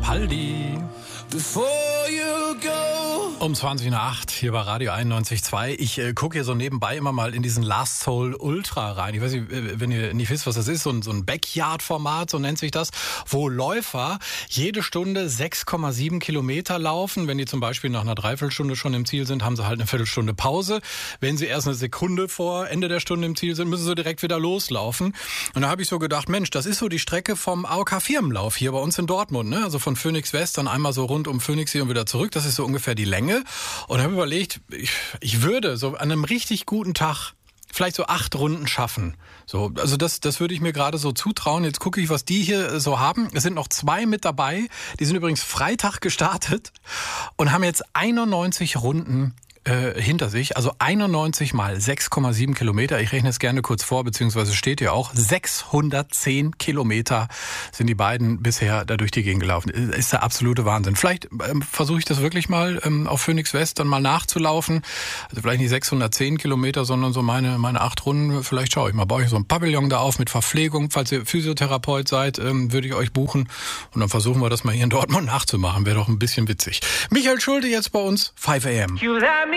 Capaldi. Before you go. Um 20:08 hier bei Radio 91.2. Ich gucke hier so nebenbei immer mal in diesen Last Soul Ultra rein. Ich weiß nicht, wenn ihr nicht wisst, was das ist, so ein Backyard-Format, so nennt sich das, wo Läufer jede Stunde 6,7 Kilometer laufen. Wenn die zum Beispiel nach einer Dreiviertelstunde schon im Ziel sind, haben sie halt eine Viertelstunde Pause. Wenn sie erst eine Sekunde vor Ende der Stunde im Ziel sind, müssen sie direkt wieder loslaufen. Und da habe ich so gedacht, Mensch, das ist so die Strecke vom AOK-Firmenlauf hier bei uns in Dortmund, ne? Also von Phoenix West dann einmal so rund um Phoenixsee und wieder zurück. Das ist so ungefähr die Länge. Und habe überlegt, ich würde so an einem richtig guten Tag vielleicht so 8 Runden schaffen. So, also das würde ich mir gerade so zutrauen. Jetzt gucke ich, was die hier so haben. Es sind noch 2 mit dabei. Die sind übrigens Freitag gestartet und haben jetzt 91 Runden hinter sich, also 91 mal 6,7 Kilometer. Ich rechne es gerne kurz vor, beziehungsweise steht hier auch. 610 Kilometer sind die beiden bisher da durch die Gegend gelaufen. Ist der absolute Wahnsinn. Vielleicht versuche ich das wirklich mal auf Phoenix West dann mal nachzulaufen. Also vielleicht nicht 610 Kilometer, sondern so meine 8 Runden. Vielleicht schaue ich mal, baue ich so ein Pavillon da auf mit Verpflegung. Falls ihr Physiotherapeut seid, würde ich euch buchen. Und dann versuchen wir das mal hier in Dortmund nachzumachen. Wäre doch ein bisschen witzig. Michael Schulte jetzt bei uns, 5 AM.